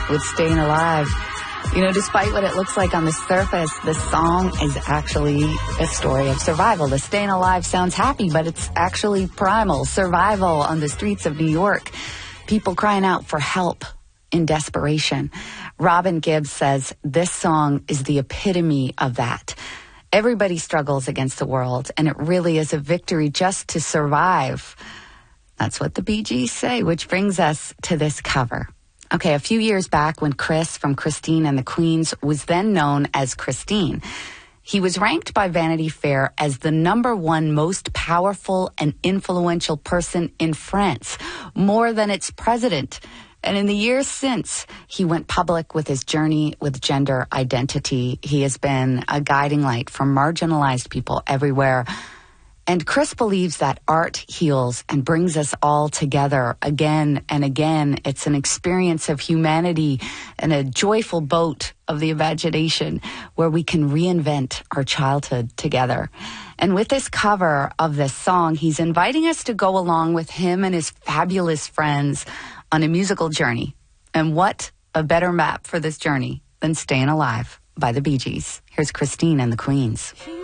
with Staying Alive. You know, despite what it looks like on the surface, the song is actually a story of survival. The Staying Alive sounds happy, but it's actually primal survival on the streets of New York. People crying out for help in desperation. Robin Gibbs says this song is the epitome of that. Everybody struggles against the world, and it really is a victory just to survive. That's what the Bee Gees say, which brings us to this cover. Okay, a few years back when Chris from Christine and the Queens was then known as Christine, he was ranked by Vanity Fair as the #1 most powerful and influential person in France, more than its president. And in the years since, he went public with his journey with gender identity. He has been a guiding light for marginalized people everywhere. And Chris believes that art heals and brings us all together again and again. It's an experience of humanity and a joyful boat of the imagination where we can reinvent our childhood together. And with this cover of this song, he's inviting us to go along with him and his fabulous friends on a musical journey. And what a better map for this journey than Staying Alive by the Bee Gees. Here's Christine and the Queens.